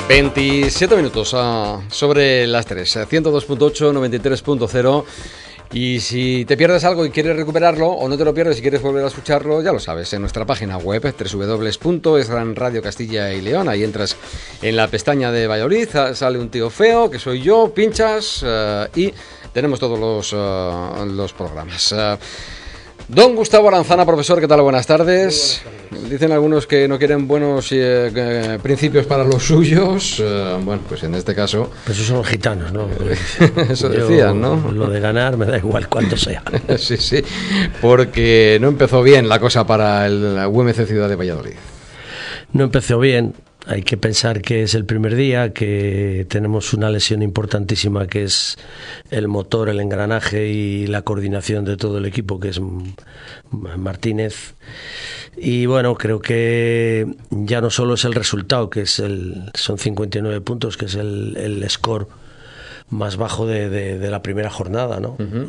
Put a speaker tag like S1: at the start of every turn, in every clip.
S1: 27 minutos sobre las 3, 102.8, 93.0. Y si te pierdes algo y quieres recuperarlo, o no te lo pierdes y quieres volver a escucharlo, ya lo sabes, en nuestra página web www.esranradio Castilla y León. Ahí entras en la pestaña de Valladolid, sale un tío feo, que soy yo, pinchas y tenemos todos los programas. Don Gustavo Aranzana, profesor, ¿qué tal? Buenas tardes. Dicen algunos que no quieren buenos principios para los suyos. Bueno, pues en este caso...
S2: Pues esos son los gitanos, ¿no?
S1: Eso decían, ¿no?
S2: Lo de ganar me da igual cuánto sea.
S1: Sí, sí, porque no empezó bien la cosa para el UMC Ciudad de Valladolid.
S2: No empezó bien. Hay que pensar que es el primer día, que tenemos una lesión importantísima que es el motor, el engranaje y la coordinación de todo el equipo, que es Martínez. Y bueno, creo que ya no solo es el resultado, que es son 59 puntos, que es el score más bajo de la primera jornada, ¿no? Uh-huh.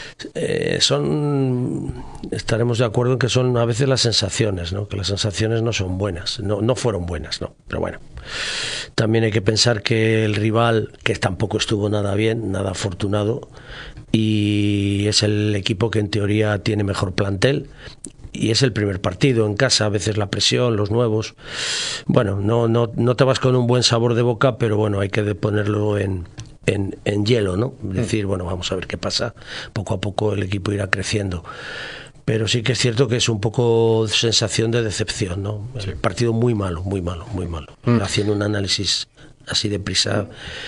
S2: Estaremos de acuerdo en que son a veces las sensaciones, ¿no? Que las sensaciones no son buenas, no fueron buenas, ¿no? Pero bueno, también hay que pensar que el rival, que tampoco estuvo nada bien, nada afortunado, y es el equipo que en teoría tiene mejor plantel, y es el primer partido en casa, a veces la presión, los nuevos, bueno, no te vas con un buen sabor de boca, pero bueno, hay que ponerlo en hielo, ¿no? Decir, bueno, vamos a ver qué pasa. Poco a poco el equipo irá creciendo. Pero sí que es cierto que es un poco sensación de decepción, ¿no? Sí. El partido muy malo. Haciendo un análisis así deprisa,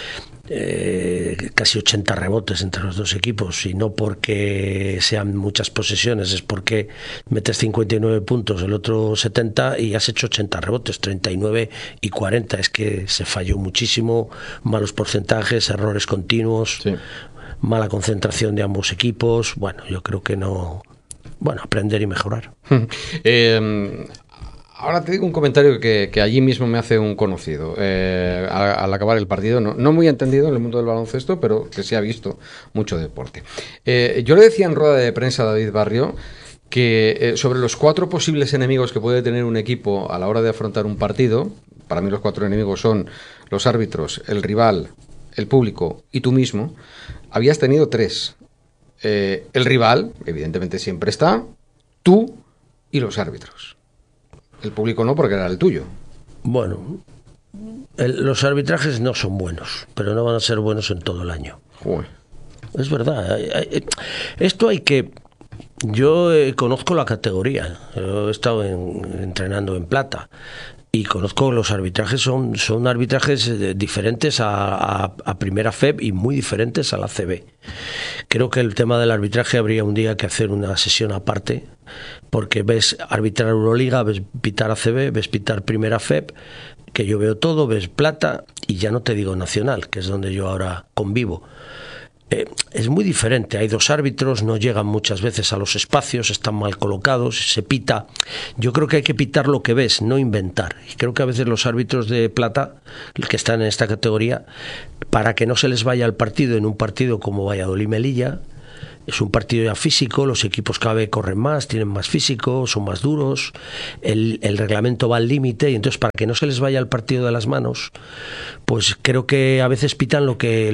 S2: casi 80 rebotes entre los dos equipos, y no porque sean muchas posesiones, es porque metes 59 puntos, el otro 70 y has hecho 80 rebotes, 39 y 40, es que se falló muchísimo, malos porcentajes, errores continuos, sí. Mala concentración de ambos equipos. Bueno, yo creo que no, aprender y mejorar.
S1: Ahora te digo un comentario que allí mismo me hace un conocido al acabar el partido, no muy entendido en el mundo del baloncesto, pero que se ha visto mucho deporte. Yo le decía en rueda de prensa a David Barrio que sobre los 4 posibles enemigos que puede tener un equipo a la hora de afrontar un partido, para mí los 4 enemigos son los árbitros, el rival, el público y tú mismo, habías tenido 3. El rival, evidentemente siempre está, tú y los árbitros. El público no, porque era el tuyo.
S2: Bueno, los arbitrajes no son buenos, pero no van a ser buenos en todo el año.
S1: Joder.
S2: Es verdad. Esto hay que... Yo conozco la categoría. Yo he estado entrenando en plata y conozco los arbitrajes. Son arbitrajes diferentes a Primera FEB y muy diferentes a la CB. Creo que el tema del arbitraje habría un día que hacer una sesión aparte, porque ves arbitrar Euroliga, ves pitar ACB, ves pitar Primera FEB, que yo veo todo, ves plata, y ya no te digo nacional, que es donde yo ahora convivo. Es muy diferente, hay 2 árbitros, no llegan muchas veces a los espacios, están mal colocados, se pita. Yo creo que hay que pitar lo que ves, no inventar. Y creo que a veces los árbitros de plata, que están en esta categoría, para que no se les vaya el partido en un partido como Valladolid-Melilla, es un partido ya físico, los equipos cada vez corren más, tienen más físico, son más duros, el reglamento va al límite, y entonces para que no se les vaya el partido de las manos, pues creo que a veces pitan lo que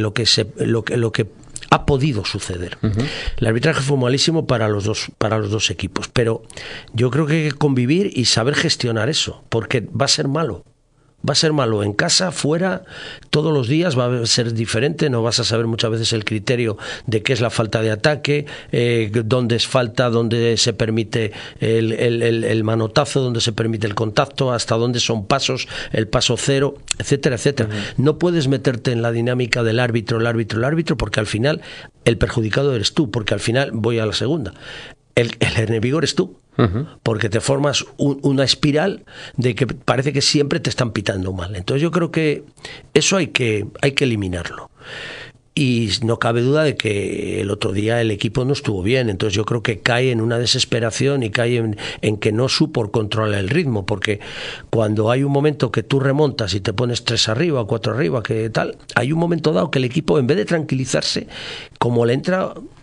S2: ha podido suceder. Uh-huh. El arbitraje fue malísimo para los dos equipos, pero yo creo que hay que convivir y saber gestionar eso, porque va a ser malo. Va a ser malo en casa, fuera, todos los días va a ser diferente, no vas a saber muchas veces el criterio de qué es la falta de ataque, dónde es falta, dónde se permite el manotazo, dónde se permite el contacto, hasta dónde son pasos, el paso cero, etcétera, etcétera. Uh-huh. No puedes meterte en la dinámica del árbitro, porque al final el perjudicado eres tú, porque al final, voy a la segunda, el enemigo eres tú. Uh-huh. Porque te formas una espiral de que parece que siempre te están pitando mal. Entonces yo creo que eso hay que eliminarlo. Y no cabe duda de que el otro día el equipo no estuvo bien. Entonces yo creo que cae en una desesperación y cae en que no supo controlar el ritmo, porque cuando hay un momento que tú remontas y te pones 3 arriba, 4 arriba, que tal, hay un momento dado que el equipo, en vez de tranquilizarse, como le entra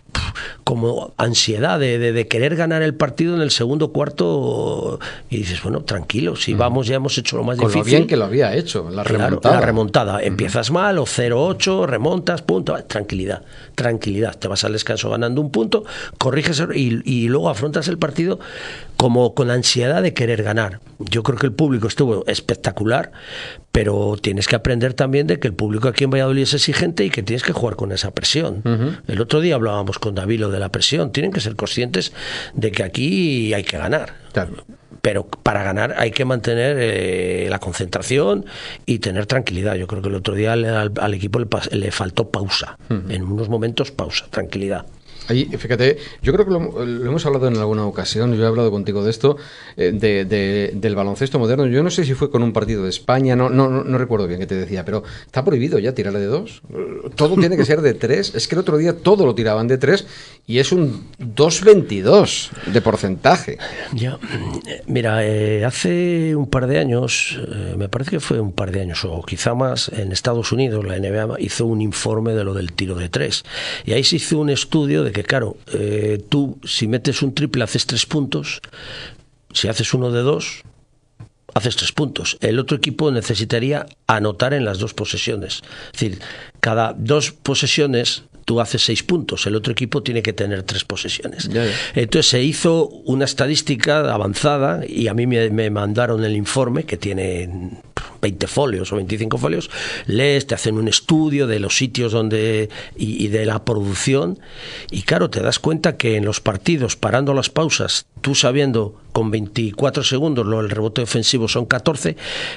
S2: como ansiedad de querer ganar el partido en el segundo cuarto, y dices, bueno, tranquilo, si vamos, ya hemos hecho lo más difícil.
S1: Con lo bien que lo había hecho, la remontada.
S2: La remontada, empiezas mal, o 0-8, remontas, punto, tranquilidad, te vas al descanso ganando un punto, corriges y luego afrontas el partido como con ansiedad de querer ganar. Yo creo que el público estuvo espectacular, pero tienes que aprender también de que el público aquí en Valladolid es exigente y que tienes que jugar con esa presión. El otro día hablábamos con David lo de la presión. Tienen que ser conscientes de que aquí hay que ganar.
S1: Claro.
S2: Pero para ganar hay que mantener la concentración y tener tranquilidad. Yo creo que el otro día al equipo le faltó pausa. En unos momentos pausa, tranquilidad.
S1: Ahí, fíjate, yo creo que lo hemos hablado en alguna ocasión, yo he hablado contigo de esto, del baloncesto moderno. Yo no sé si fue con un partido de España, no recuerdo bien qué te decía, pero está prohibido ya tirar de 2. Todo tiene que ser de 3. Es que el otro día todo lo tiraban de 3 y es un 2,22 de porcentaje.
S2: Ya, mira, hace un par de años, me parece que fue un par de años o quizá más, en Estados Unidos la NBA hizo un informe de lo del tiro de 3 y ahí se hizo un estudio de que, claro, tú si metes un triple haces 3 puntos, si haces uno de 2 haces 3 puntos. El otro equipo necesitaría anotar en las 2 posesiones. Es decir, cada 2 posesiones tú haces 6 puntos, el otro equipo tiene que tener 3 posesiones. Ya. Entonces se hizo una estadística avanzada y a mí me mandaron el informe, que tiene 20 folios o 25 folios, lees, te hacen un estudio de los sitios donde y de la producción, y claro, te das cuenta que en los partidos, parando las pausas, tú sabiendo con 24 segundos el rebote ofensivo son 14,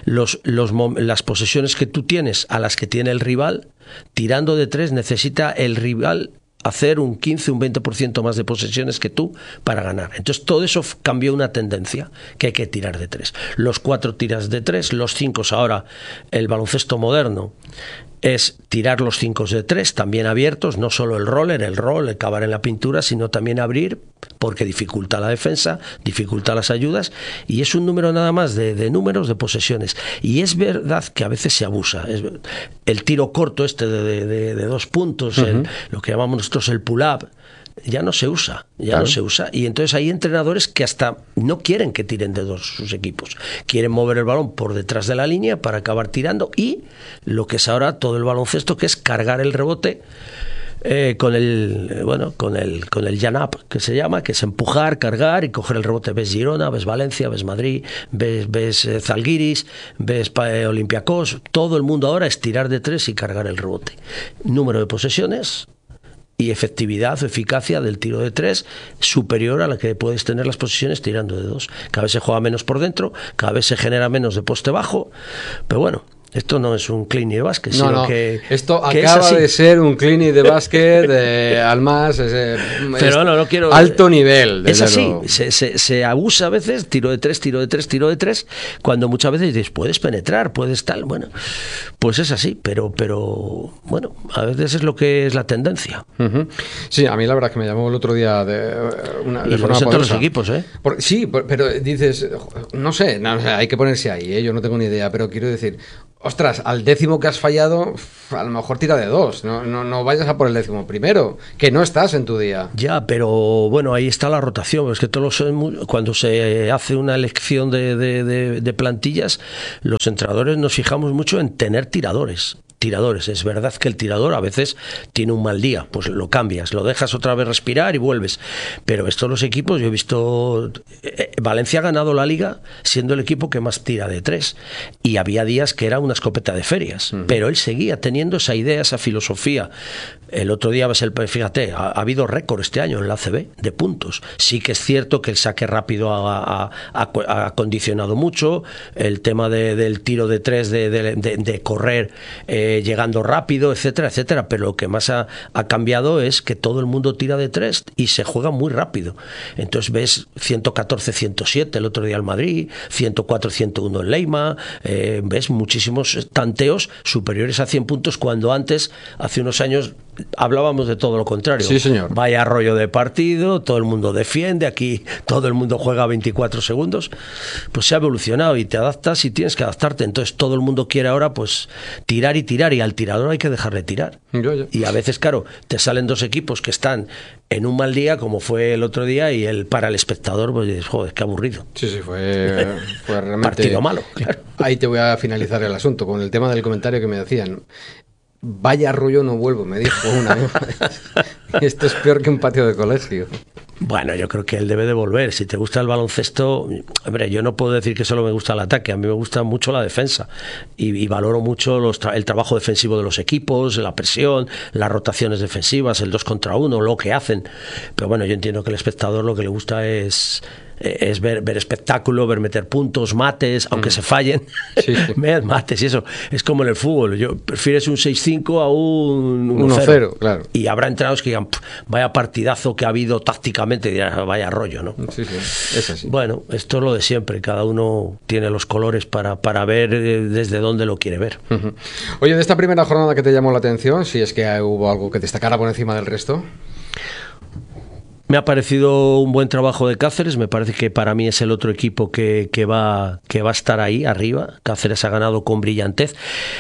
S2: las posesiones que tú tienes a las que tiene el rival, tirando de 3 necesita el rival hacer un 15, un 20% más de posesiones que tú para ganar. Entonces todo eso cambió una tendencia, que hay que tirar de 3. Los 4 tiras de 3, los 5 ahora, el baloncesto moderno es tirar los 5 de 3, también abiertos, no solo el roll, el cavar en la pintura, sino también abrir, porque dificulta la defensa, dificulta las ayudas, y es un número nada más de números de posesiones. Y es verdad que a veces se abusa. El tiro corto de 2 puntos, lo que llamamos nosotros el pull-up, ya no se usa, no se usa, y entonces hay entrenadores que hasta no quieren que tiren de 2 sus equipos, quieren mover el balón por detrás de la línea para acabar tirando, y lo que es ahora todo el baloncesto, que es cargar el rebote con el jam-up, que se llama, que es empujar, cargar y coger el rebote. Ves Girona, ves Valencia, ves Madrid, ves Zalgiris, ves Olympiacos, todo el mundo ahora es tirar de 3 y cargar el rebote. Número de posesiones y efectividad o eficacia del tiro de 3 superior a la que puedes tener las posiciones tirando de 2. Cada vez se juega menos por dentro, cada vez se genera menos de poste bajo, pero bueno, esto no es un clinic de básquet, sino que
S1: esto acaba de ser un clinic de básquet al más
S2: pero no quiero,
S1: alto nivel.
S2: Es así, se abusa a veces, tiro de 3, cuando muchas veces dices, puedes penetrar, puedes tal, bueno, pues es así, pero bueno, a veces es lo que es la tendencia.
S1: Sí, a mí la verdad es que me llamó el otro día de
S2: forma poderosa. Los equipos,
S1: sí, pero dices, no sé, hay que ponerse ahí, yo no tengo ni idea, pero quiero decir, ostras, al 10º que has fallado, a lo mejor tira de 2, no vayas a por el 11º, que no estás en tu día.
S2: Ya, pero bueno, ahí está la rotación, es que cuando se hace una elección de plantillas, los entrenadores nos fijamos mucho en tener tiradores. Es verdad que el tirador a veces tiene un mal día, pues lo cambias, lo dejas otra vez respirar y vuelves, pero estos los equipos, yo he visto Valencia ha ganado la liga siendo el equipo que más tira de 3, y había días que era una escopeta de ferias, pero él seguía teniendo esa idea, esa filosofía. El otro día, fíjate, ha habido récord este año en la ACB de puntos. Sí que es cierto que el saque rápido ha condicionado mucho, el tema del tiro de 3, de correr llegando rápido, etcétera, etcétera, pero lo que más ha cambiado es que todo el mundo tira de 3 y se juega muy rápido. Entonces ves 114-107 el otro día al Madrid, 104-101 en Leima, ves muchísimos tanteos superiores a 100 puntos, cuando antes, hace unos años, hablábamos de todo lo contrario.
S1: Sí, señor.
S2: Vaya rollo de partido, todo el mundo defiende, aquí todo el mundo juega 24 segundos. Pues se ha evolucionado y te adaptas y tienes que adaptarte. Entonces todo el mundo quiere ahora pues tirar y al tirador hay que dejarle tirar. Y a veces, claro, te salen dos equipos que están en un mal día, como fue el otro día, y para el espectador, pues dices, joder, qué aburrido.
S1: Sí, fue realmente...
S2: Partido malo, claro.
S1: Ahí te voy a finalizar el asunto con el tema del comentario que me decían. Vaya rollo, no vuelvo, me dijo una. Esto es peor que un patio de colegio.
S2: Bueno, yo creo que él debe de volver. Si te gusta el baloncesto, hombre, yo no puedo decir que solo me gusta el ataque, a mí me gusta mucho la defensa y valoro mucho el trabajo defensivo de los equipos, la presión, las rotaciones defensivas, el 2 contra 1, lo que hacen. Pero bueno, yo entiendo que el espectador lo que le gusta es ver espectáculo, ver meter puntos, mates, aunque se fallen,
S1: sí.
S2: mates y eso. Es como en el fútbol, yo prefieres un 6-5 a un
S1: 1-0, claro.
S2: Y habrá entrenados que digan, vaya partidazo que ha habido tácticamente, y dirás, vaya rollo, ¿no?
S1: Sí, es así.
S2: Bueno, esto es lo de siempre, cada uno tiene los colores para ver desde dónde lo quiere ver.
S1: Uh-huh. Oye, de esta primera jornada que te llamó la atención, si es que hubo algo que destacara por encima del resto.
S2: Me ha parecido un buen trabajo de Cáceres, me parece que para mí es el otro equipo que va a estar ahí arriba. Cáceres ha ganado con brillantez.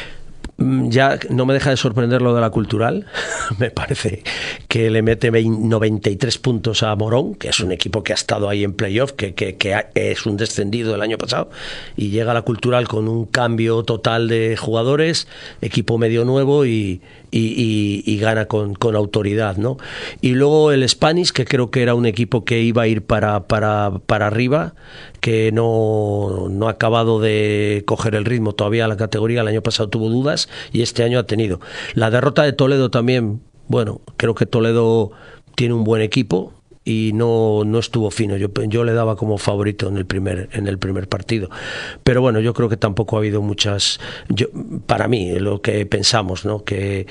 S2: Ya no me deja de sorprender lo de la Cultural. Me parece que le mete 93 puntos a Morón, que es un equipo que ha estado ahí en playoff, que es un descendido del año pasado, y llega a la Cultural con un cambio total de jugadores, equipo medio nuevo y gana con autoridad, ¿no? Y luego el Spanish, que creo que era un equipo que iba a ir para arriba, que no ha acabado de coger el ritmo todavía a la categoría. El año pasado tuvo dudas y este año ha tenido. La derrota de Toledo también, bueno, creo que Toledo tiene un buen equipo y no estuvo fino. Yo le daba como favorito en el primer partido. Pero bueno, yo creo que tampoco ha habido muchas... para mí, lo que pensamos, ¿no? Que...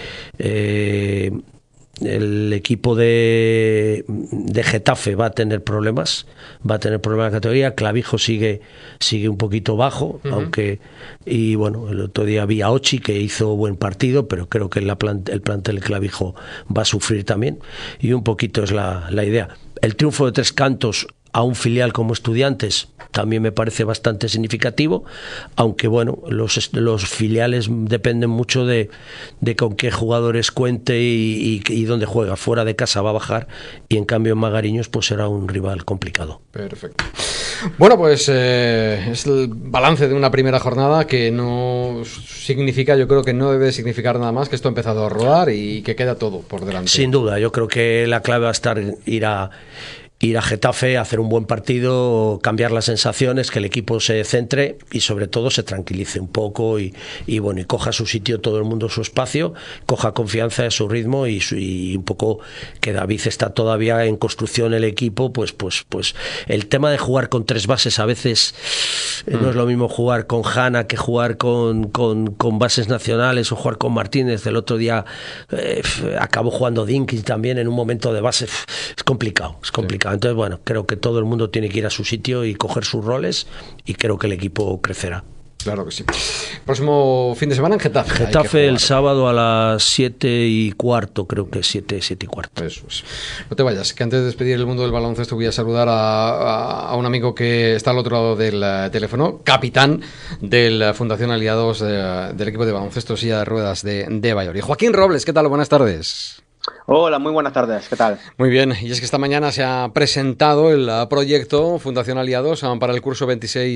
S2: el equipo de Getafe va a tener problemas en la categoría. Clavijo sigue un poquito bajo, aunque, y bueno, el otro día vi a Ochi que hizo buen partido, pero creo que el plantel Clavijo va a sufrir también, y un poquito es la idea. El triunfo de Tres Cantos a un filial como Estudiantes también me parece bastante significativo, aunque bueno, los filiales dependen mucho de con qué jugadores cuente y dónde juega. Fuera de casa va a bajar, y en cambio en Magariños pues será un rival complicado.
S1: Perfecto. Bueno, pues es el balance de una primera jornada que no significa, yo creo que no debe significar nada más que esto ha empezado a rodar y que queda todo por delante.
S2: Sin duda, yo creo que la clave va a estar ir a Getafe, hacer un buen partido, cambiar las sensaciones, que el equipo se centre y sobre todo se tranquilice un poco y bueno, y coja su sitio, todo el mundo su espacio, coja confianza en su ritmo y un poco que David está todavía en construcción el equipo, pues el tema de jugar con tres bases a veces no es lo mismo jugar con Hanna que jugar con bases nacionales o jugar con Martínez. El otro día acabó jugando Dinkins también en un momento de base. Es complicado. Sí. Entonces, bueno, creo que todo el mundo tiene que ir a su sitio y coger sus roles, y creo que el equipo crecerá.
S1: Claro que sí. Próximo fin de semana en Getafe.
S2: Getafe el sábado a las 7:15, creo que 7:15.
S1: Eso es. No te vayas, que antes de despedir el mundo del baloncesto voy a saludar a un amigo que está al otro lado del teléfono, capitán de la Fundación Aliados del equipo de baloncesto silla de ruedas de Bayorí. Joaquín Robles, ¿qué tal? Buenas tardes.
S3: Hola, muy buenas tardes, ¿qué tal?
S1: Muy bien, y es que esta mañana se ha presentado el proyecto Fundación Aliados para el curso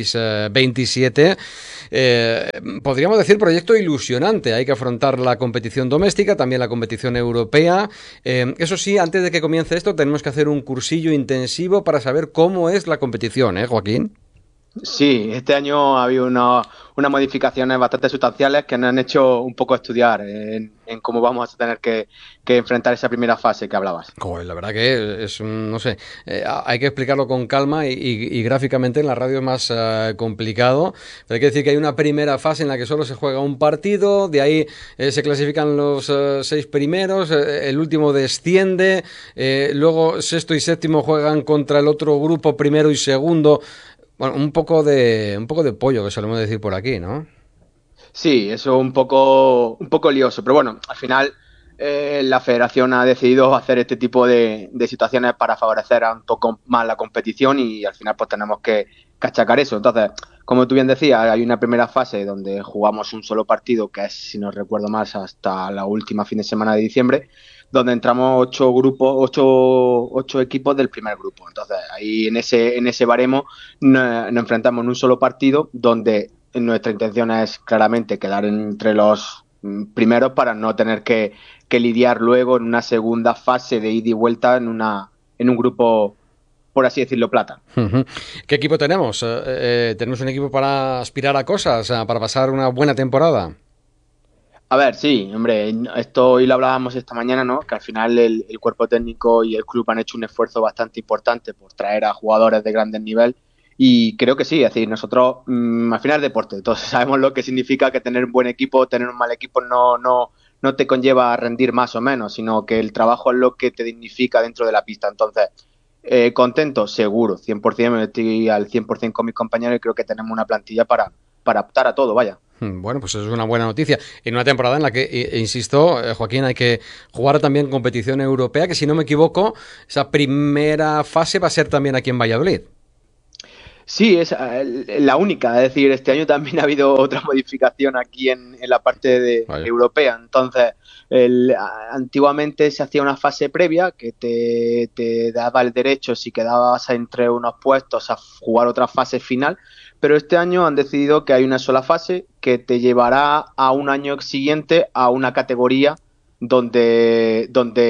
S1: 26-27. Podríamos decir proyecto ilusionante. Hay que afrontar la competición doméstica, también la competición europea. Eso sí, antes de que comience esto tenemos que hacer un cursillo intensivo para saber cómo es la competición, ¿eh, Joaquín?
S3: Sí, este año ha habido unas modificaciones bastante sustanciales que nos han hecho un poco estudiar en cómo vamos a tener que enfrentar esa primera fase que hablabas.
S1: La verdad que es, no sé, hay que explicarlo con calma y gráficamente en la radio es más complicado. Pero hay que decir que hay una primera fase en la que solo se juega un partido, de ahí se clasifican los 6 primeros, el último desciende, luego sexto y séptimo juegan contra el otro grupo, primero y segundo. Bueno, un poco de pollo, que solemos decir por aquí, ¿no?
S3: Sí, eso es un poco lioso, pero bueno, al final la federación ha decidido hacer este tipo de situaciones para favorecer un poco más la competición y al final pues tenemos que achacar eso. Entonces, como tú bien decías, hay una primera fase donde jugamos un solo partido, que es, si no recuerdo mal, hasta la última fin de semana de diciembre, donde entramos 8 equipos del primer grupo. Entonces, ahí en ese baremo nos enfrentamos en un solo partido, donde nuestra intención es claramente quedar entre los primeros para no tener que lidiar luego en una segunda fase de ida y vuelta en un grupo, por así decirlo, plata.
S1: ¿Qué equipo tenemos? ¿Tenemos un equipo para aspirar a cosas, para pasar una buena temporada?
S3: A ver, sí, hombre, esto hoy lo hablábamos esta mañana, ¿no? Que al final el cuerpo técnico y el club han hecho un esfuerzo bastante importante por traer a jugadores de grandes nivel y creo que sí, es decir, nosotros al final es deporte, todos sabemos lo que significa que tener un buen equipo, tener un mal equipo no te conlleva a rendir más o menos, sino que el trabajo es lo que te dignifica dentro de la pista. Entonces, contento, seguro, 100%, estoy al 100% con mis compañeros y creo que tenemos una plantilla para optar a todo, vaya.
S1: Bueno, pues eso es una buena noticia. En una temporada en la que, insisto, Joaquín, hay que jugar también competición europea, que si no me equivoco, esa primera fase va a ser también aquí en Valladolid.
S3: Sí, es la única. Es decir, este año también ha habido otra modificación aquí en la parte europea. Entonces, antiguamente se hacía una fase previa que te daba el derecho, si quedabas entre unos puestos, a jugar otra fase final. Pero este año han decidido que hay una sola fase que te llevará a un año siguiente a una categoría donde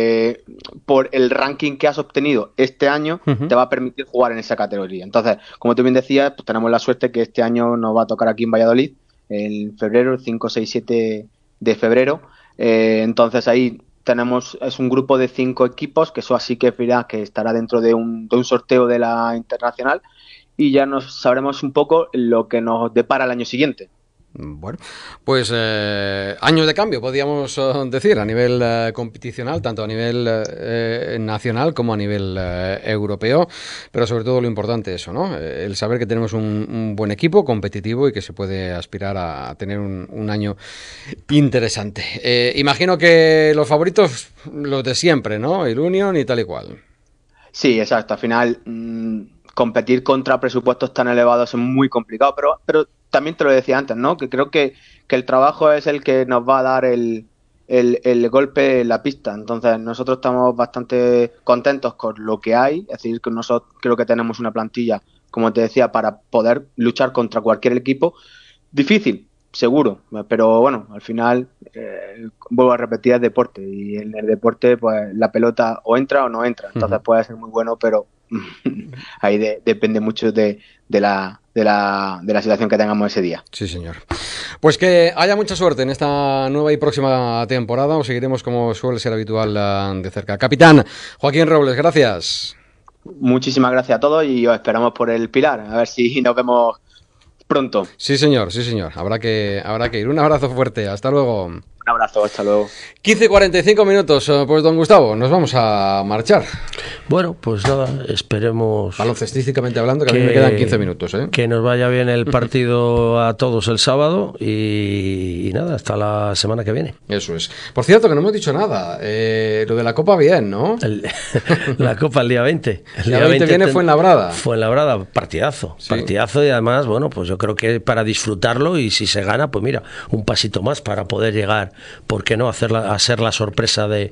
S3: por el ranking que has obtenido este año te va a permitir jugar en esa categoría. Entonces, como tú bien decías, pues tenemos la suerte que este año nos va a tocar aquí en Valladolid, en febrero, el 5, 6, 7 de febrero. Entonces ahí es un grupo de 5 equipos, que eso así que estará dentro de un sorteo de la internacional y ya nos sabremos un poco lo que nos depara el año siguiente.
S1: Bueno, pues años de cambio, podríamos decir, a nivel competicional, tanto a nivel nacional como a nivel europeo, pero sobre todo lo importante eso, ¿no? El saber que tenemos un buen equipo competitivo y que se puede aspirar a tener un año interesante. Imagino que los favoritos, los de siempre, ¿no? El Union y tal y cual.
S3: Sí, exacto. Al final, competir contra presupuestos tan elevados es muy complicado, pero también te lo decía antes, ¿no? Que creo que el trabajo es el que nos va a dar el golpe en la pista. Entonces, nosotros estamos bastante contentos con lo que hay. Es decir, que nosotros creo que tenemos una plantilla, como te decía, para poder luchar contra cualquier equipo. Difícil, seguro, pero bueno, al final, vuelvo a repetir, es deporte. Y en el deporte, pues la pelota o entra o no entra. Entonces puede ser muy bueno, pero ahí depende mucho de la situación que tengamos ese día.
S1: Sí, señor. Pues que haya mucha suerte en esta nueva y próxima temporada. Os seguiremos como suele ser habitual de cerca. Capitán Joaquín Robles, gracias.
S3: Muchísimas gracias a todos y os esperamos por el Pilar. A ver si nos vemos pronto.
S1: Sí, señor, sí, señor. Habrá que ir. Un abrazo fuerte. Hasta luego.
S3: Un abrazo, hasta luego.
S1: 15:45 minutos. Pues don Gustavo, nos vamos a marchar.
S2: Bueno, pues nada, esperemos...
S1: Baloncestísticamente hablando, que a mí me quedan 15 minutos.
S2: Que nos vaya bien el partido a todos el sábado y nada, hasta la semana que viene.
S1: Eso es. Por cierto, que no hemos dicho nada. Lo de la Copa bien, ¿no?
S2: La Copa el día 20.
S1: El día 20 viene Fuenlabrada.
S2: Fuenlabrada, partidazo. Sí. Partidazo y además, bueno, pues yo creo que para disfrutarlo y si se gana, pues mira, un pasito más para poder llegar, ¿por qué no? A ser la sorpresa de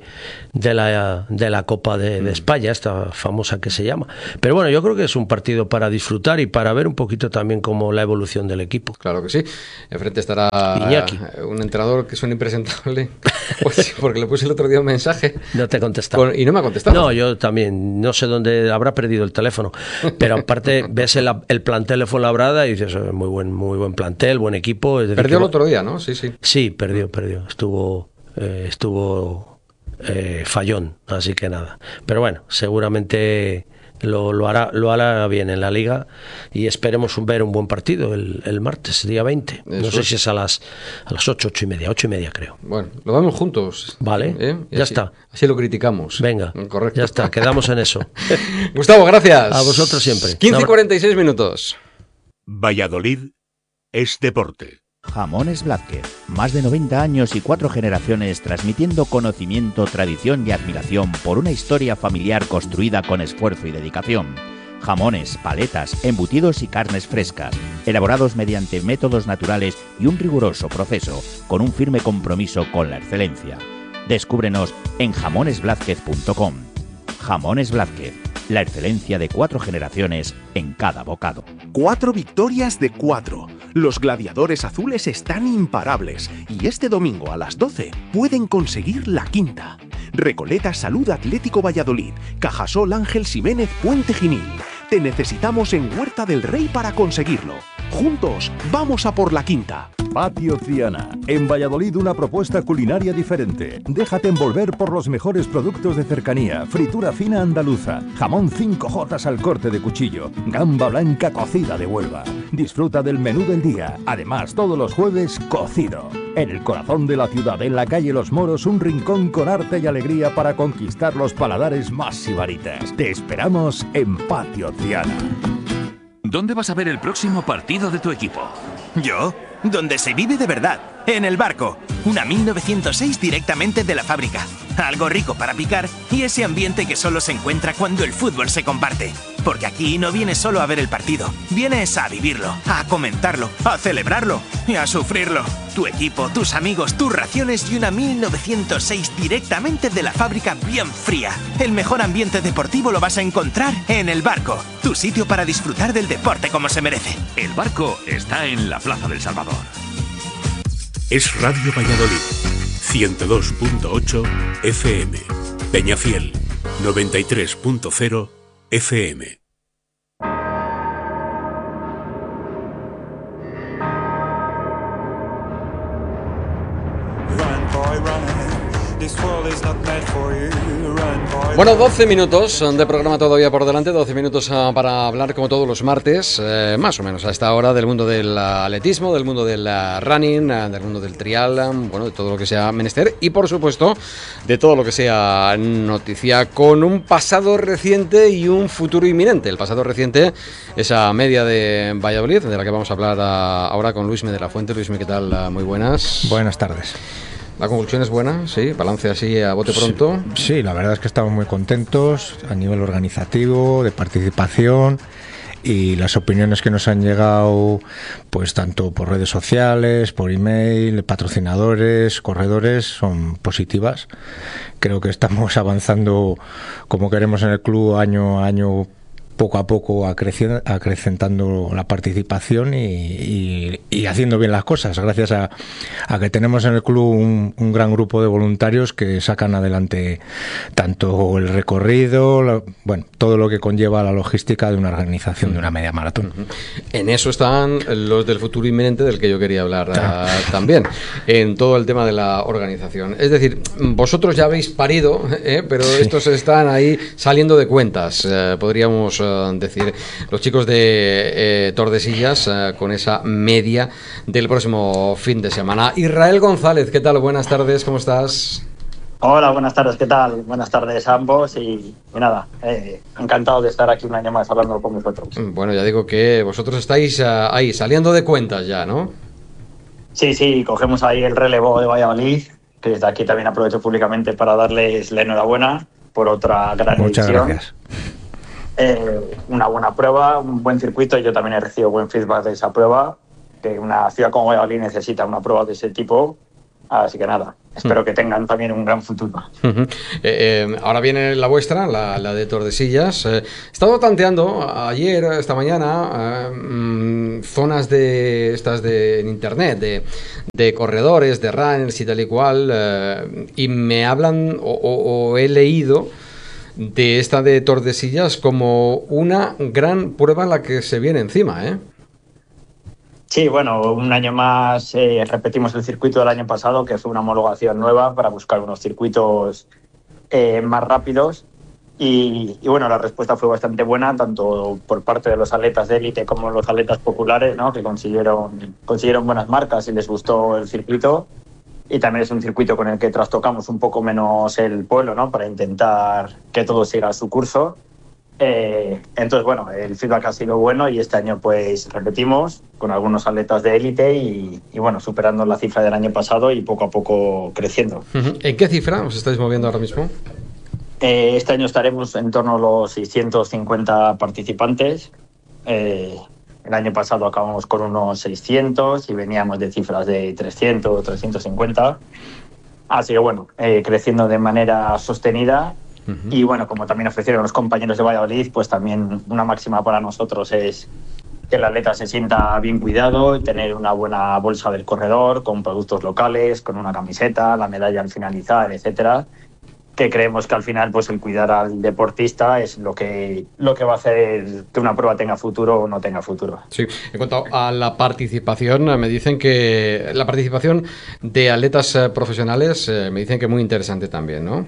S2: la Copa de España, esta famosa que se llama. Pero bueno, yo creo que es un partido para disfrutar y para ver un poquito también como la evolución del equipo.
S1: Claro que sí. Enfrente estará
S2: Iñaki,
S1: un entrenador que suena impresentable. Pues sí, porque le puse el otro día un mensaje.
S2: No te ha contestado.
S1: Y no me ha contestado.
S2: No, yo también. No sé dónde habrá perdido el teléfono. Pero aparte ves el plantel de Fuenlabrada y dices, muy buen plantel, buen equipo. Es decir,
S1: perdió el otro día, ¿no? Sí.
S2: Sí, perdió. Estuvo fallón, así que nada. Pero bueno, seguramente lo hará bien en la liga y esperemos ver un buen partido el martes, día 20. No sé si es a las 8:30 creo.
S1: Bueno, lo vemos juntos.
S2: Vale, ya
S1: así,
S2: está.
S1: Así lo criticamos.
S2: Venga,
S1: correcto.
S2: Ya está, quedamos en eso.
S1: Gustavo, gracias.
S2: A vosotros siempre.
S1: 15:46 minutos.
S4: Valladolid es deporte. Jamones Blázquez, más de 90 años y 4 generaciones transmitiendo conocimiento, tradición y admiración por una historia familiar construida con esfuerzo y dedicación. Jamones, paletas, embutidos y carnes frescas, elaborados mediante métodos naturales y un riguroso proceso, con un firme compromiso con la excelencia. Descúbrenos en jamonesblázquez.com. Jamones Blázquez, la excelencia de 4 generaciones en cada bocado.
S5: 4 victorias de 4. Los gladiadores azules están imparables y este domingo a las 12 pueden conseguir la quinta. Recoleta Salud Atlético Valladolid, Cajasol Ángel Ximénez Puente Genil. Te necesitamos en Huerta del Rey para conseguirlo. Juntos, vamos a por la quinta.
S6: Patio Triana. En Valladolid una propuesta culinaria diferente. Déjate envolver por los mejores productos de cercanía. Fritura fina andaluza. Jamón 5J al corte de cuchillo. Gamba blanca cocida de Huelva. Disfruta del menú del día. Además, todos los jueves, cocido. En el corazón de la ciudad, en la calle Los Moros, un rincón con arte y alegría para conquistar los paladares más sibaritas. Te esperamos en Patio Triana.
S7: ¿Dónde vas a ver el próximo partido de tu equipo?
S8: ¿Yo? Donde se vive de verdad, en El Barco. Una 1906 directamente de la fábrica. Algo rico para picar y ese ambiente que solo se encuentra cuando el fútbol se comparte. Porque aquí no vienes solo a ver el partido, vienes a vivirlo, a comentarlo, a celebrarlo y a sufrirlo. Tu equipo, tus amigos, tus raciones y una 1906 directamente de la fábrica bien fría. El mejor ambiente deportivo lo vas a encontrar en El Barco, tu sitio para disfrutar del deporte como se merece.
S7: El Barco está en la Plaza del Salvador.
S9: Es Radio Valladolid, 102.8 FM, Peñafiel, 93.0 FM.
S1: Bueno, 12 minutos de programa todavía por delante, 12 minutos para hablar como todos los martes, más o menos a esta hora, del mundo del atletismo, del mundo del running, del mundo del trial, bueno, de todo lo que sea menester y por supuesto de todo lo que sea noticia, con un pasado reciente y un futuro inminente. El pasado reciente, esa media de Valladolid, de la que vamos a hablar ahora con Luismi de la Fuente. Luismi, ¿qué tal? Muy buenas.
S10: Buenas tardes.
S1: ¿La conclusión es buena? ¿Sí? ¿Balance así a bote pronto?
S10: Sí, la verdad es que estamos muy contentos a nivel organizativo, de participación, y las opiniones que nos han llegado, pues tanto por redes sociales, por email, patrocinadores, corredores, son positivas. Creo que estamos avanzando como queremos en el club año a año, poco a poco acrecentando la participación y haciendo bien las cosas, gracias a que tenemos en el club un gran grupo de voluntarios que sacan adelante tanto el recorrido, bueno, todo lo que conlleva la logística de una organización de una media maratón.
S1: En eso están los del futuro inminente, del que yo quería hablar también, en todo el tema de la organización. Es decir, vosotros ya habéis parido, pero estos están ahí saliendo de cuentas, podríamos decir, los chicos de Tordesillas, con esa media del próximo fin de semana. Israel González, ¿qué tal? Buenas tardes, ¿cómo estás?
S11: Hola, buenas tardes, ¿qué tal? Buenas tardes a ambos y nada, encantado de estar aquí un año más hablando con vosotros.
S1: Bueno, ya digo que vosotros estáis ahí saliendo de cuentas ya, ¿no?
S11: Sí, cogemos ahí el relevo de Valladolid, que desde aquí también aprovecho públicamente para darles la enhorabuena por otra gran
S10: Muchas
S11: edición.
S10: Gracias.
S11: Una buena prueba, un buen circuito. Yo también he recibido buen feedback de esa prueba, que una ciudad como Valladolid necesita una prueba de ese tipo, así que nada, espero que tengan también un gran futuro.
S1: Ahora viene la vuestra, la de Tordesillas. He estado tanteando ayer, esta mañana, zonas de estas en internet, de corredores, de runners y tal y cual, y me hablan o he leído de esta de Tordesillas como una gran prueba en la que se viene encima, ¿eh?
S11: Sí, bueno, un año más repetimos el circuito del año pasado, que fue una homologación nueva para buscar unos circuitos más rápidos y bueno, la respuesta fue bastante buena, tanto por parte de los atletas de élite como los atletas populares, ¿no? Que consiguieron buenas marcas y les gustó el circuito. Y también es un circuito con el que trastocamos un poco menos el pueblo, ¿no? Para intentar que todo siga su curso. Entonces, bueno, el feedback ha sido bueno y este año pues repetimos con algunos atletas de élite y bueno, superando la cifra del año pasado y poco a poco creciendo.
S1: ¿En qué cifra os estáis moviendo ahora mismo?
S11: Este año estaremos en torno a los 650 participantes. El año pasado acabamos con unos 600 y veníamos de cifras de 300, 350. Así que bueno, creciendo de manera sostenida. Y bueno, como también ofrecieron los compañeros de Valladolid, pues también una máxima para nosotros es que el atleta se sienta bien cuidado, tener una buena bolsa del corredor con productos locales, con una camiseta, la medalla al finalizar, etcétera. Que creemos que al final pues el cuidar al deportista es lo que va a hacer que una prueba tenga futuro o no tenga futuro.
S1: Sí, en cuanto a la participación, me dicen que la participación de atletas profesionales me dicen que muy interesante también, ¿no?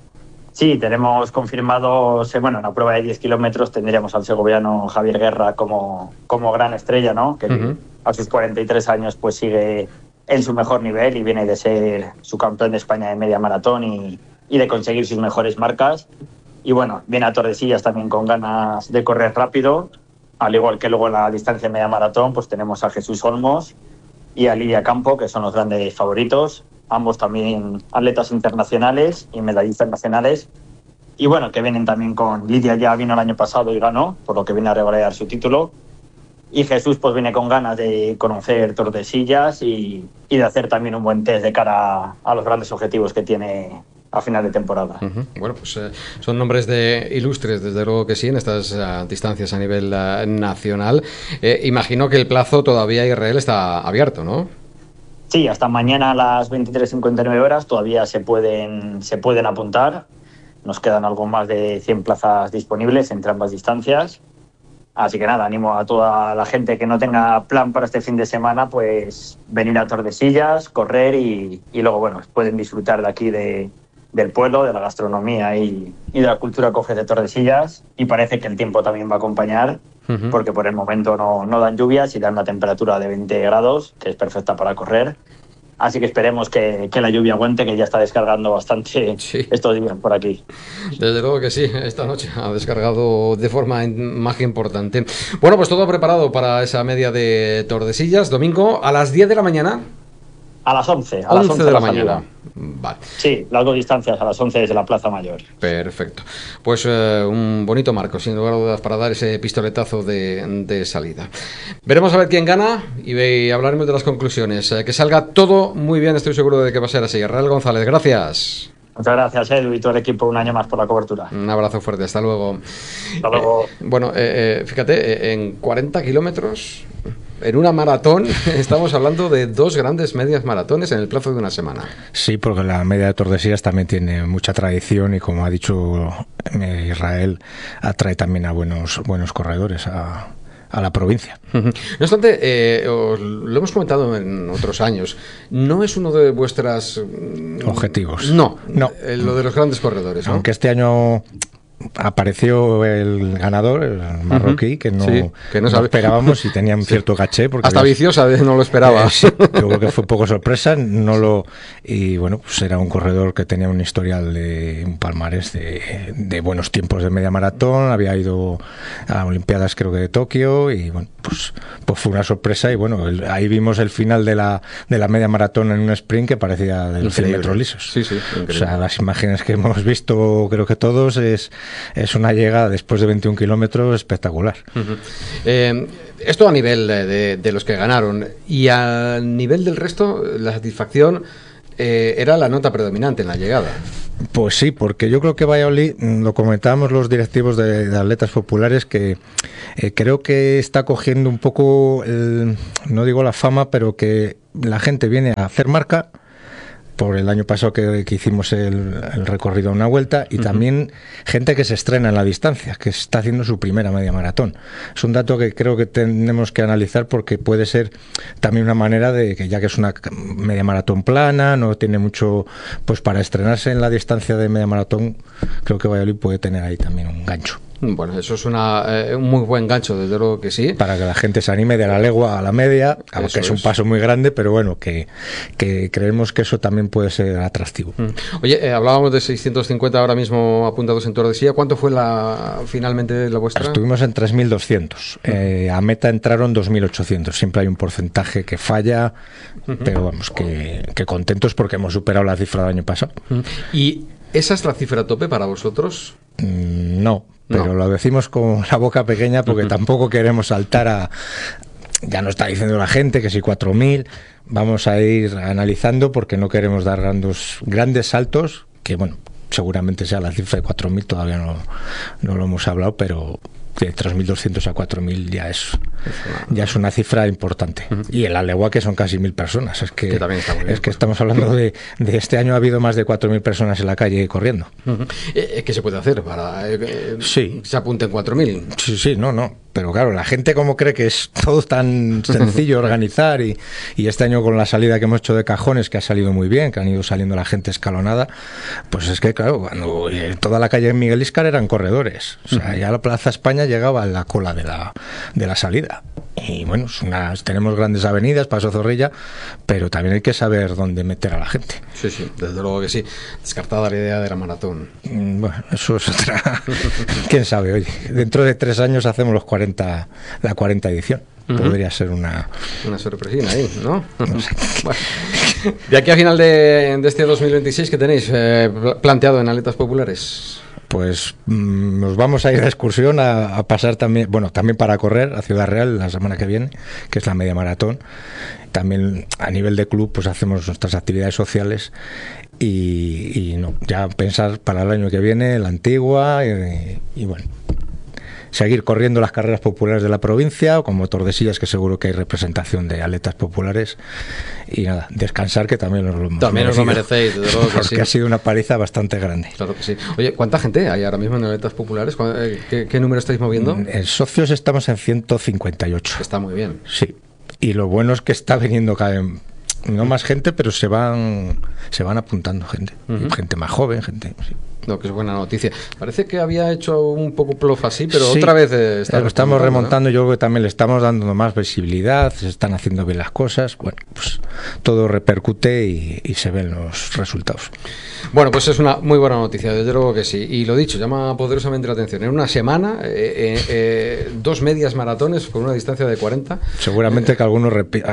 S11: Sí, tenemos confirmados, bueno, en la prueba de 10 kilómetros tendríamos al segoviano Javier Guerra como gran estrella, ¿no? Que a sus 43 años pues sigue en su mejor nivel y viene de ser su campeón de España de media maratón y de conseguir sus mejores marcas. Y bueno, viene a Tordesillas también con ganas de correr rápido, al igual que luego en la distancia de media maratón pues tenemos a Jesús Olmos y a Lidia Campo, que son los grandes favoritos. Ambos también atletas internacionales y medallistas nacionales. Y bueno, que vienen también con... Lidia ya vino el año pasado y ganó, por lo que viene a revalidar su título. Y Jesús pues viene con ganas de conocer Tordesillas y de hacer también un buen test de cara a los grandes objetivos que tiene a final de temporada.
S1: Bueno, pues son nombres de ilustres, desde luego que sí, en estas distancias a nivel nacional. Imagino que el plazo todavía Israel está abierto, ¿no?
S11: Sí, hasta mañana a las 23:59 horas todavía se pueden apuntar. Nos quedan algo más de 100 plazas disponibles entre ambas distancias. Así que nada, animo a toda la gente que no tenga plan para este fin de semana, pues venir a Tordesillas, correr y luego, bueno, pueden disfrutar de aquí del pueblo, de la gastronomía y de la cultura que ofrece Tordesillas. Y parece que el tiempo también va a acompañar, porque por el momento no dan lluvias y dan una temperatura de 20 grados, que es perfecta para correr. Así que esperemos que la lluvia aguante, que ya está descargando bastante estos días por aquí.
S1: Desde luego que sí, esta noche ha descargado de forma más que importante. Bueno, pues todo preparado para esa media de Tordesillas, domingo a las 10 de la mañana.
S11: A las 11.
S1: A las 11 de la mañana. Vale.
S11: Sí, las dos distancias a las 11 desde la Plaza Mayor.
S1: Perfecto. Pues un bonito marco, sin lugar a dudas, para dar ese pistoletazo de salida. Veremos a ver quién gana y hablaremos de las conclusiones. Que salga todo muy bien, estoy seguro de que va a ser así. Israel González, gracias.
S11: Muchas gracias, Edu, y todo el equipo, un año más por la cobertura.
S1: Un abrazo fuerte, hasta luego.
S11: Hasta luego.
S1: Bueno, fíjate, en 40 kilómetros... En una maratón estamos hablando de 2 grandes medias maratones en el plazo de una semana.
S10: Sí, porque la media de Tordesillas también tiene mucha tradición y, como ha dicho Israel, atrae también a buenos corredores a la provincia.
S1: No obstante, lo hemos comentado en otros años, no es uno de vuestros
S10: objetivos.
S1: No. Lo de los grandes corredores, ¿no?
S10: Aunque este año apareció el ganador, el marroquí, que no esperábamos y tenía un cierto caché. Porque
S1: hasta Viciosa no lo esperaba.
S10: Yo creo que fue un poco sorpresa. Y bueno, pues era un corredor que tenía un historial de un palmarés de buenos tiempos de media maratón. Había ido a Olimpiadas, creo que de Tokio, y bueno, pues fue una sorpresa. Y bueno, ahí vimos el final de la media maratón en un sprint que parecía de los 100 metros lisos.
S1: Sí, increíble.
S10: O sea, las imágenes que hemos visto, creo que todos, es una llegada después de 21 kilómetros espectacular.
S1: Esto a nivel de los que ganaron, y a nivel del resto, la satisfacción era la nota predominante en la llegada.
S10: Pues sí, porque yo creo que Valladolid, lo comentábamos los directivos de atletas populares, que creo que está cogiendo un poco, no digo la fama, pero que la gente viene a hacer marca por el año pasado que hicimos el recorrido a una vuelta, y también gente que se estrena en la distancia, que está haciendo su primera media maratón. Es un dato que creo que tenemos que analizar, porque puede ser también una manera de que, ya que es una media maratón plana, no tiene mucho, pues para estrenarse en la distancia de media maratón, creo que Valladolid puede tener ahí también un gancho.
S1: Bueno, eso es un muy buen gancho, desde luego que sí.
S10: Para que la gente se anime de la legua a la media, aunque es un paso muy grande, pero bueno, que creemos que eso también puede ser atractivo.
S1: Oye, hablábamos de 650 ahora mismo apuntados en Tordesillas. ¿Cuánto fue finalmente la vuestra?
S10: Estuvimos en 3.200. A meta entraron 2.800. Siempre hay un porcentaje que falla, pero vamos, que contentos porque hemos superado la cifra del año pasado.
S1: ¿Y esa es la cifra tope para vosotros?
S10: No, pero lo decimos con la boca pequeña porque tampoco queremos saltar ya nos está diciendo la gente que si 4.000, vamos a ir analizando porque no queremos dar grandes saltos, que bueno, seguramente sea la cifra de 4.000, todavía no lo hemos hablado, pero de 3.200 a 4.000 ya es una cifra importante. Y en la legua, que son casi 1.000 personas. Es que también está muy bien, que estamos hablando de este año ha habido más de 4.000 personas en la calle corriendo.
S1: ¿Qué se puede hacer para
S10: sí,
S1: se apunten 4.000?
S10: Sí, no. Pero claro, la gente como cree que es todo tan sencillo organizar y este año con la salida que hemos hecho de cajones, que ha salido muy bien, que han ido saliendo la gente escalonada, pues es que claro, cuando toda la calle en Miguel Íscar eran corredores, o sea, ya la Plaza España llegaba en la cola de la salida. Y bueno, tenemos grandes avenidas, Paso Zorrilla, pero también hay que saber dónde meter a la gente.
S1: Sí, desde luego que sí. Descartada la idea de la maratón.
S10: Bueno, eso es otra. ¿Quién sabe? Oye, dentro de 3 años hacemos la 40 edición. Podría ser una
S1: sorpresina ahí, ¿no? No sé. Bueno, de aquí a final de este 2026, ¿qué tenéis planteado en Atletas Populares?
S10: Pues nos vamos a ir de excursión a pasar también, bueno, también para correr a Ciudad Real la semana que viene, que es la media maratón. También a nivel de club pues hacemos nuestras actividades sociales y ya pensar para el año que viene la Antigua y bueno, seguir corriendo las carreras populares de la provincia, como Tordesillas, que seguro que hay representación de atletas populares, y nada, descansar, que también os
S1: lo merecéis, desde luego que
S10: porque
S1: sí.
S10: Ha sido una paliza bastante grande.
S1: Claro que sí. Oye, ¿cuánta gente hay ahora mismo en atletas populares? ¿Qué número estáis moviendo?
S10: En socios estamos en 158.
S1: Está muy bien.
S10: Sí, y lo bueno es que está viniendo cada vez, no más gente, pero se van apuntando gente, gente más joven, gente... Sí.
S1: No, que es buena noticia. Parece que había hecho un poco plof así, pero sí, otra vez
S10: lo estamos remontando, ¿no? Yo creo que también le estamos dando más visibilidad, se están haciendo bien las cosas, bueno, pues todo repercute y se ven los resultados.
S1: Bueno, pues es una muy buena noticia, desde luego que sí. Y lo dicho, llama poderosamente la atención. En una semana, 2 medias maratones con una distancia de 40.
S10: Seguramente que alguno repita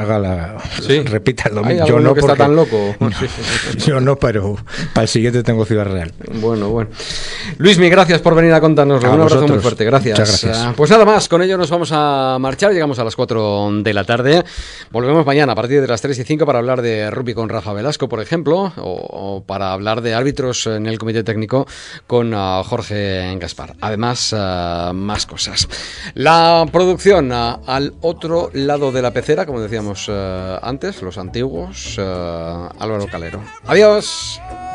S10: el domingo.
S1: Yo no, que está tan loco.
S10: No, yo no, pero para el siguiente tengo Ciudad Real.
S1: Bueno. Luismi, gracias por venir a contárnoslo. Un abrazo muy fuerte, gracias.
S10: Muchas gracias.
S1: Pues nada más, con ello nos vamos a marchar. Llegamos a las 4 de la tarde. Volvemos mañana a partir de las 3:05 para hablar de rugby con Rafa Velasco, por ejemplo, o para hablar de árbitros en el comité técnico con Jorge Gaspar. Además, más cosas. La producción al otro lado de la pecera, como decíamos antes, los antiguos, Álvaro Calero. Adiós.